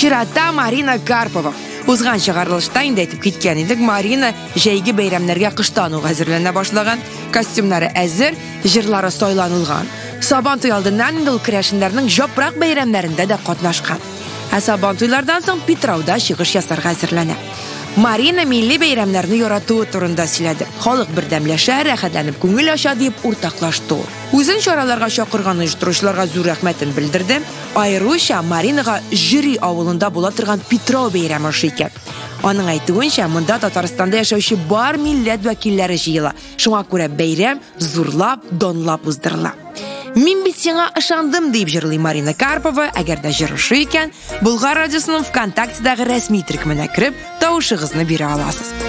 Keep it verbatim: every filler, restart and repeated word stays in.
Чирата Марина Карпова. Узган чыгарылышта инде әйтеп киткән идек, Марина җәйге бәйрәмнәргә кыштануга әзерләнә башлаган. Костюмнары әзер, җырлары сайланылган. Сабантуй алдыннан инде ул керәшеннәрнең жапрак бәйрәмнәрендә дә катнашкан. Ә Сабантуйлардан соң Питрауда чыгыш ясарга әзерләнә. Марина милли бәйрәмнәрне яратуы турында сөйләде. Халык бердәмләшә, рәхәтләнеп күңел ача дип уртаклашты. Үзен чараларга чакырган оештыручыларга зур рәхмәтен белдерде. Айруча Маринага Жюри авылында була торган Питрау бәйрәме ошый икән. Аның әйтүенчә, монда Татарстанда яшәүче бар милләт вәкилләре җыела. Шуңа күрә бәйрәм зурлап, данлап уздырыла. Мин бит сиңа ышандым дип җырлый Марина Карпова. Әгәр дә җырышы икән, Болгар радиосының ВКонтактедагы рәсми трекменә кереп, тавышыгызны бирә аласыз.